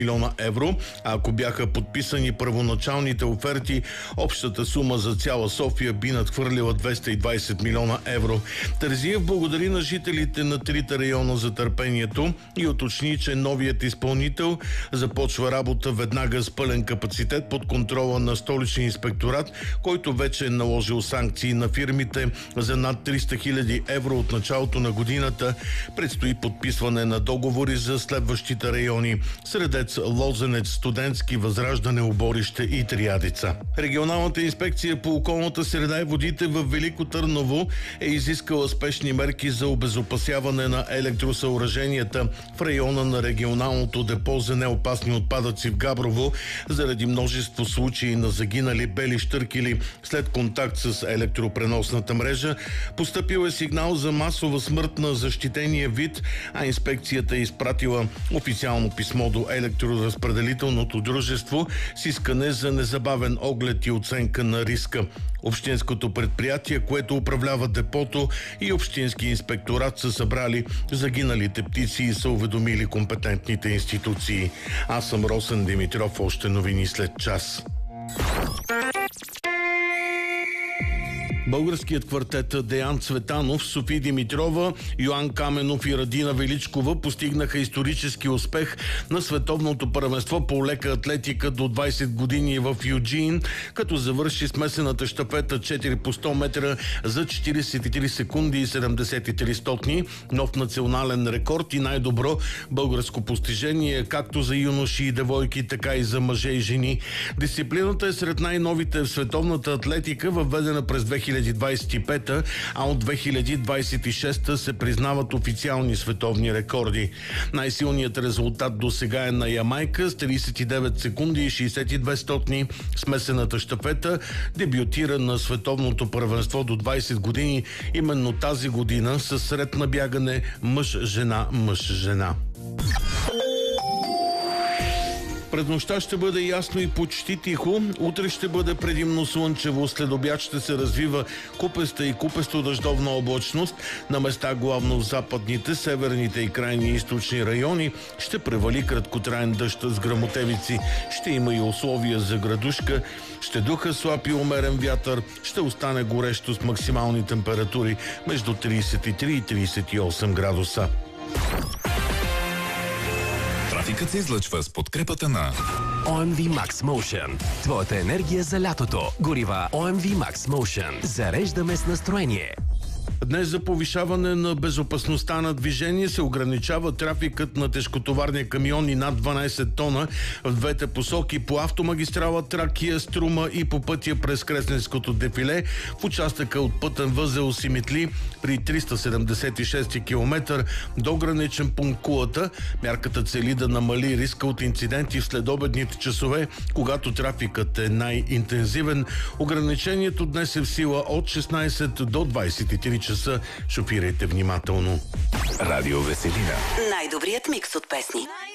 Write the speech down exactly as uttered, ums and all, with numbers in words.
милиона евро, а ако бяха подписани първоначалните оферти, общата сума за цяла София би надхвърлила двеста и двадесет милиона евро. Терзиев благодари на жителите на трите района за търпението и уточни, че новият изпълнител започва работа веднага с пълен капацитет под контрола на столичния инспекторат, който вече е наложил санкции на фирмите за над триста хиляди евро от началото на годината. Предстои подписване на договори за следващите райони: Средец, Лозенец, Студентски, Възраждане, Оборище и Триадица. Регионалната инспекция по околната среда и водите в Велико Търново е изискала спешни мерки за обезопасяване на електросъоръженията в района на регионалното депо за неопасни отпадъци в Габрово заради множество случаи на загинали бели щъркели след контакт с електропреносната мрежа. Постъпил е сигнал за масова смърт на защитения вид, а инспекцията е изпратила официално писмо до електроразпределителното дружество с искане за незабавен оглед и оценка на риска. Общинското предприятие, което управлява депото, и Общински инспекторат са събрали загиналите птици и са уведомили компетентните институции. Аз съм Росен Димитров. Още новини след час. Българският квартет Деян Цветанов, Софи Димитрова, Йоан Каменов и Радина Величкова постигнаха исторически успех на световното първенство по лека атлетика до двадесет години в Юджин, като завърши смесената щафета четири по сто метра за четиридесет и три секунди и седемдесет и три стотни, нов национален рекорд и най-добро българско постижение както за юноши и девойки, така и за мъже и жени. Дисциплината е сред най-новите в световната атлетика, въведена през две хиляди двадесет и пета, а от две хиляди двадесет и шеста се признават официални световни рекорди. Най-силният резултат до сега е на Ямайка с тридесет и девет секунди и шейсет и две стотни. Смесената щафета дебютира на световното първенство до двадесет години именно тази година със сред на бягане мъж-жена, мъж-жена. През нощта ще бъде ясно и почти тихо. Утре ще бъде предимно слънчево. След обяд ще се развива купеста и купесто дъждовна облачност. На места главно в западните, северните и крайни източни райони ще превали краткотраен дъжд с гръмотевици. Ще има и условия за градушка. Ще духа слаб и умерен вятър. Ще остане горещо с максимални температури между тридесет и три и тридесет и осем градуса. Трафикът се излъчва с подкрепата на О Ем Ви Max Motion. Твоята енергия за лятото. Горива О Ем Ви Max Motion. Зареждаме с настроение. Днес за повишаване на безопасността на движение се ограничава трафикът на тежкотоварни камиони над дванадесет тона в двете посоки по автомагистрала Тракия, Струма и по пътя през Кресненското дефиле в участъка от пътен възел Симитли при триста седемдесет и шести километър до граничен пункт Кулата. Мярката цели да намали риска от инциденти в следобедните часове, когато трафикът е най-интензивен. Ограничението днес е в сила от шестнадесет до двадесет и три часа. Шофирайте внимателно. Радио Веселина. Най-добрият микс от песни.